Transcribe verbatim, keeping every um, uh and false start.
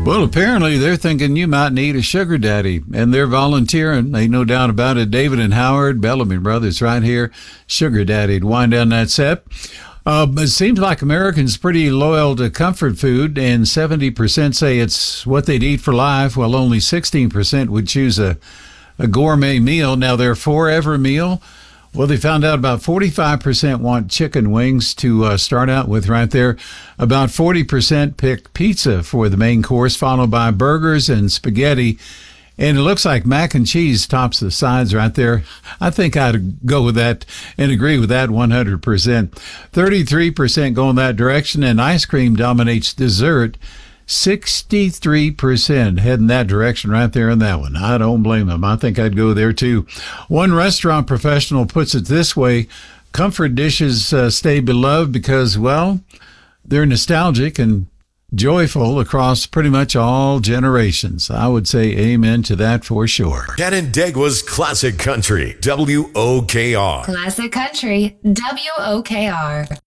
Well, apparently they're thinking you might need a sugar daddy, and they're volunteering. Ain't no doubt about it. David and Howard, Bellamy Brothers right here, sugar daddy to wind down that set. Uh, it seems like Americans pretty loyal to comfort food, and seventy percent say it's what they'd eat for life, while only sixteen percent would choose a, a gourmet meal. Now, their forever meal, well, they found out about forty-five percent want chicken wings to uh, start out with right there. About forty percent pick pizza for the main course, followed by burgers and spaghetti. And it looks like mac and cheese tops the sides right there. I think I'd go with that and agree with that one hundred percent. thirty-three percent go in that direction, and ice cream dominates dessert. sixty-three percent heading that direction right there in that one. I don't blame them. I think I'd go there too. One restaurant professional puts it this way: comfort dishes uh, stay beloved because, well, they're nostalgic and joyful across pretty much all generations. I would say amen to that for sure. Canandaigua's Classic Country, W O K R. Classic Country, W O K R.